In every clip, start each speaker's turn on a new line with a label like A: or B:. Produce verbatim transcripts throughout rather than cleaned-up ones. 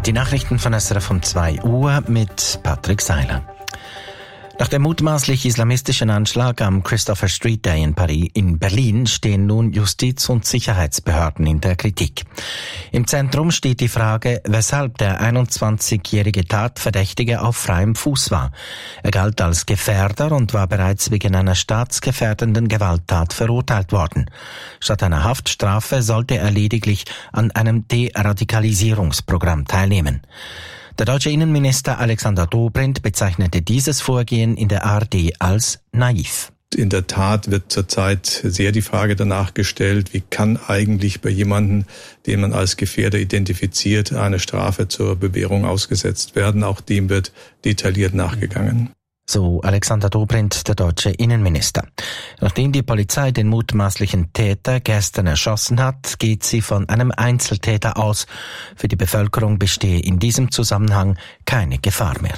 A: Die Nachrichten von S R F um zwei Uhr mit Patrick Seiler. Nach dem mutmaßlich islamistischen Anschlag am Christopher Street Day in Paris in Berlin stehen nun Justiz- und Sicherheitsbehörden in der Kritik. Im Zentrum steht die Frage, weshalb der einundzwanzigjährige Tatverdächtige auf freiem Fuß war. Er galt als Gefährder und war bereits wegen einer staatsgefährdenden Gewalttat verurteilt worden. Statt einer Haftstrafe sollte er lediglich an einem Deradikalisierungsprogramm teilnehmen. Der deutsche Innenminister Alexander Dobrindt bezeichnete dieses Vorgehen in der A R D als naiv.
B: In der Tat wird zurzeit sehr die Frage danach gestellt, wie kann eigentlich bei jemandem, den man als Gefährder identifiziert, eine Strafe zur Bewährung ausgesetzt werden. Auch dem wird detailliert nachgegangen.
A: So Alexander Dobrindt, der deutsche Innenminister. Nachdem die Polizei den mutmaßlichen Täter gestern erschossen hat, geht sie von einem Einzeltäter aus. Für die Bevölkerung bestehe in diesem Zusammenhang keine Gefahr mehr.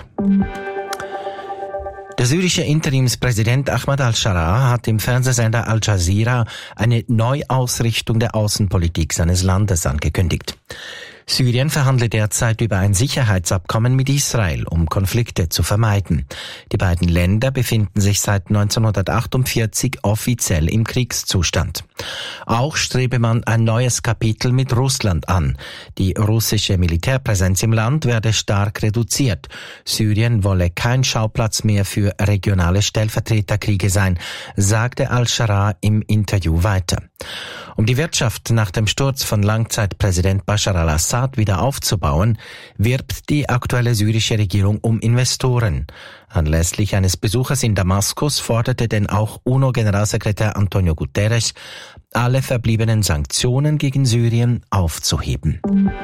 A: Der syrische Interimspräsident Ahmad al-Sharaa hat im Fernsehsender Al Jazeera eine Neuausrichtung der Außenpolitik seines Landes angekündigt. Syrien verhandelt derzeit über ein Sicherheitsabkommen mit Israel, um Konflikte zu vermeiden. Die beiden Länder befinden sich seit neunzehnhundertachtundvierzig offiziell im Kriegszustand. Auch strebe man ein neues Kapitel mit Russland an. Die russische Militärpräsenz im Land werde stark reduziert. Syrien wolle kein Schauplatz mehr für regionale Stellvertreterkriege sein, sagte al-Sharaa im Interview weiter. Um die Wirtschaft nach dem Sturz von Langzeitpräsident Bashar al-Assad wieder aufzubauen, wirbt die aktuelle syrische Regierung um Investoren. Anlässlich eines Besuches in Damaskus forderte denn auch UNO-Generalsekretär Antonio Guterres, alle verbliebenen Sanktionen gegen Syrien aufzuheben.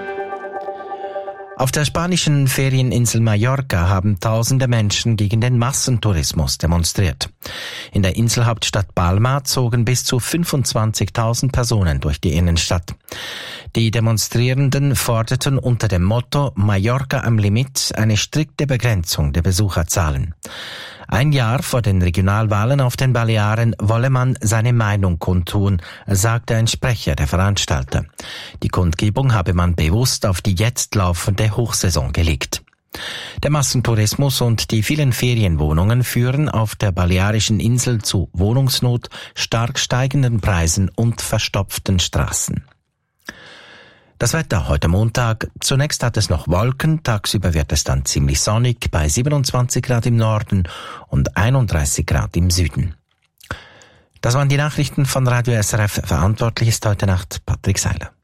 A: Auf der spanischen Ferieninsel Mallorca haben tausende Menschen gegen den Massentourismus demonstriert. In der Inselhauptstadt Palma zogen bis zu fünfundzwanzigtausend Personen durch die Innenstadt. Die Demonstrierenden forderten unter dem Motto Mallorca am Limit eine strikte Begrenzung der Besucherzahlen. Ein Jahr vor den Regionalwahlen auf den Balearen wolle man seine Meinung kundtun, sagte ein Sprecher der Veranstalter. Die Kundgebung habe man bewusst auf die jetzt laufende Hochsaison gelegt. Der Massentourismus und die vielen Ferienwohnungen führen auf der balearischen Insel zu Wohnungsnot, stark steigenden Preisen und verstopften Straßen. Das Wetter heute Montag. Zunächst hat es noch Wolken, tagsüber wird es dann ziemlich sonnig bei siebenundzwanzig Grad im Norden und einunddreißig Grad im Süden. Das waren die Nachrichten von Radio S R F. Verantwortlich ist heute Nacht Patrick Seiler.